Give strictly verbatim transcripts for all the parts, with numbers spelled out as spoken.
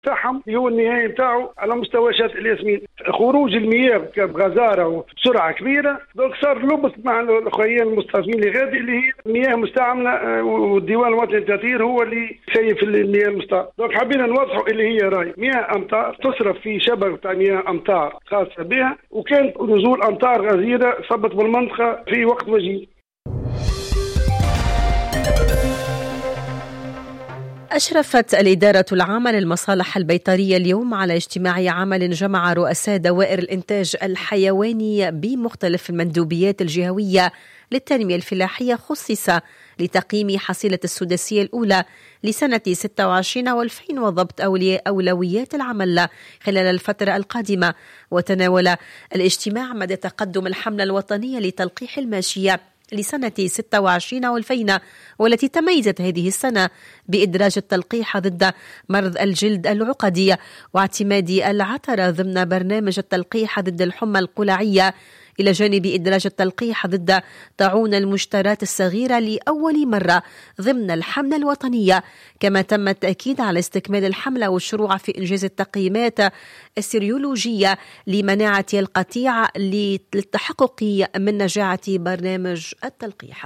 تاعهم هو النهائي نتاعو على مستوى شاطئ الياسمين. خروج المياه بغزاره وبسرعه كبيره دونك صار لبس مع الاخوين المستثمرين اللي غادي اللي هي مياه مستعمله، والديوان الوطني للتطهير هو اللي سيف المياه المستعمله. دونك حبينا نوضحوا اللي هي راي مياه امطار تصرف في شبكه تاع مياه امطار خاصه بها، وكانت نزول امطار غزيره صبت بالمنطقه في وقت وجيز. أشرفت الإدارة العامة للمصالح البيطرية اليوم على اجتماع عمل جمع رؤساء دوائر الإنتاج الحيواني بمختلف المندوبيات الجهوية للتنمية الفلاحية، خصص لتقييم حصيلة السداسية الأولى لسنة ستة وعشرين والفين وضبط أولويات العمل خلال الفترة القادمة. وتناول الاجتماع مدى تقدم الحملة الوطنية لتلقيح الماشية لسنة ستة وعشرين والفين، والتي تميزت هذه السنة بإدراج التلقيح ضد مرض الجلد العقدي واعتماد العترة ضمن برنامج التلقيح ضد الحمى القلعية، إلى جانب إدراج التلقيح ضد طاعون المشترات الصغيرة لأول مرة ضمن الحملة الوطنية. كما تم التأكيد على استكمال الحملة والشروع في إنجاز التقييمات السيريولوجية لمناعة القطيع للتحقق من نجاعة برنامج التلقيح.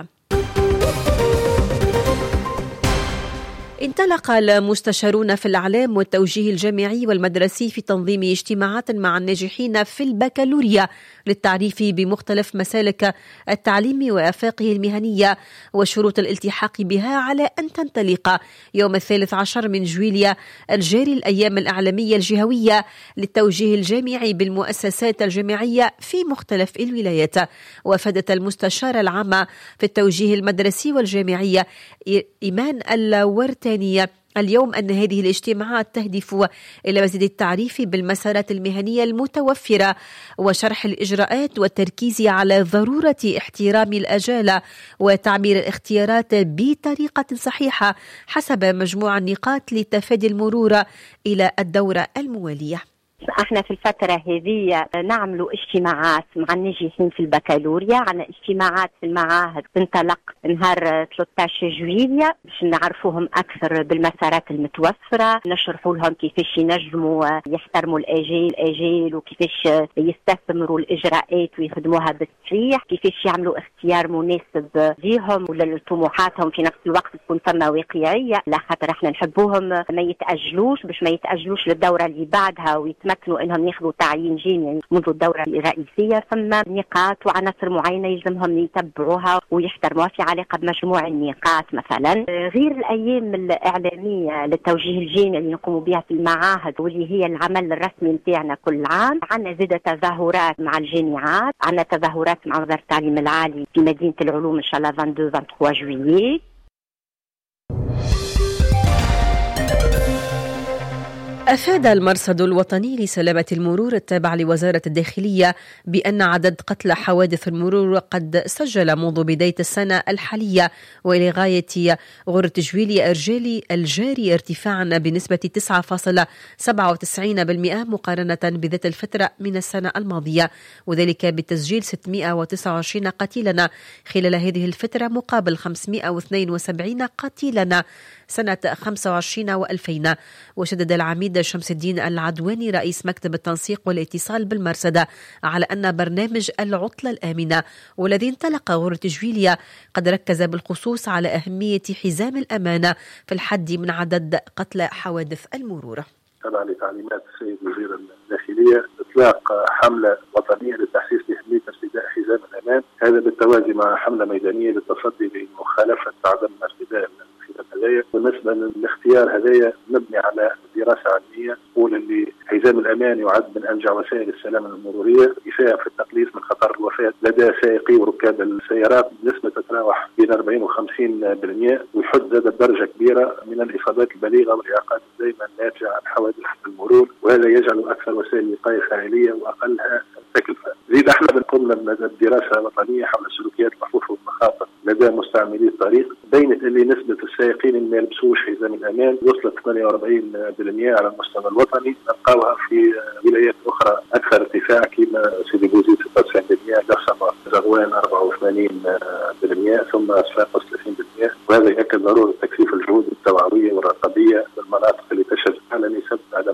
انطلق المستشارون في الإعلام والتوجيه الجامعي والمدرسي في تنظيم اجتماعات مع الناجحين في البكالوريا للتعريف بمختلف مسالك التعليم وآفاقه المهنية وشروط الالتحاق بها، على أن تنطلق يوم الثالث عشر من جويليا الجاري الأيام الإعلامية الجهوية للتوجيه الجامعي بالمؤسسات الجامعية في مختلف الولايات. وافدت المستشارة العامة في التوجيه المدرسي والجامعي إيمان الورتانية اليوم أن هذه الاجتماعات تهدف إلى مزيد التعريف بالمسارات المهنية المتوفرة وشرح الإجراءات والتركيز على ضرورة احترام الأجالة وتعبير الاختيارات بطريقة صحيحة حسب مجموع النقاط لتفادي المرور إلى الدورة الموالية. احنا في الفترة هذه نعملوا اجتماعات مع الناجحين في البكالوريا، عنا اجتماعات في المعاهد تنطلق نهار ثلاثة عشر جويليا باش نعرفوهم اكثر بالمسارات المتوفرة، نشرحوا لهم كيفاش ينجموا يحترموا الاجيال الاجيال وكيفاش يستثمروا الاجراءات ويخدموها بالصحيح، كيفاش يعملوا اختيار مناسب ليهم ولطموحاتهم في نفس الوقت تكون ثم واقعية، لا خاطر احنا نحبوهم ما يتأجلوش باش ما يتأجلوش للدورة اللي بعدها ويتمكنوا انهم ياخذوا تعيين جامعي منذ الدورة الرئيسية. ثم نقاط وعناصر معينة يلزمهم يتبعوها ويحترموها في علاقة بمجموع النقاط. مثلا غير الايام الاعلامية للتوجيه الجامعي اللي نقوم بها في المعاهد واللي هي العمل الرسمي نتاعنا كل عام، عندنا زيادة تظاهرات مع الجامعات، عندنا تظاهرات مع وزارة التعليم العالي في مدينة العلوم ان شاء الله اثنين وعشرين ثلاثة عشر جويلية. أفاد المرصد الوطني لسلامة المرور التابع لوزارة الداخلية بأن عدد قتلى حوادث المرور قد سجل منذ بداية السنة الحالية وإلى غاية غرة جويليا الرجالي الجاري ارتفاعا بنسبة تسعة فاصلة سبعة وتسعين بالمئة مقارنة بذات الفترة من السنة الماضية، وذلك بتسجيل ستمئة وتسعة وعشرين قتيلا خلال هذه الفترة مقابل خمسمئة واثنين وسبعين قتيلا سنة خمسة وعشرين وألفين. وشدد العميد شمس الدين العدواني رئيس مكتب التنسيق والاتصال بالمرصد على أن برنامج العطلة الآمنة والذي انطلق غرة جويليا قد ركز بالخصوص على أهمية حزام الأمانة في الحد من عدد قتلى حوادث المرور. تبع لتعليمات السيد وزير الداخلية إطلاق حملة وطنية لتحسيس أهمية ارتداء حزام الأمان، هذا بالتوازي مع حملة ميدانية للتصدي لمخالفة عدم ارتداء هذايا. بالنسبة للاختيار هذايا مبني على دراسة علمية تقول اللي حزام الأمان يعد من أنجع وسائل السلامة المرورية، يساهم في التقليص من خطر الوفاة لدى سائقي وركاب السيارات بنسبة تتراوح بين أربعين وخمسين بالمئة، ويحد زاد درجة كبيرة من الإصابات البليغة والإعاقات الدائمة الناتجة عن حوادث المرور، وهذا يجعل أكثر وسائل الوقاية فاعلية وأقلها تكلفة. زيد احنا بنقوم بدراسة وطنية حول سلوكيات الخوف والمخاطر لدى مستعملي الطريق، بينت اللي نسبة السائقين اللي ما يلبسوش حزام الأمان وصلت ثمانية وأربعين بالمئة على المستوى الوطني، نلقاوها في ولايات أخرى أكثر ارتفاع كما سيدي بوزيد ستة وتسعين بالمئة، درسمة زغوان أربعة وثمانين بالمئة، ثم صفاقس ثلاثين بالمئة، وهذا يؤكد ضرورة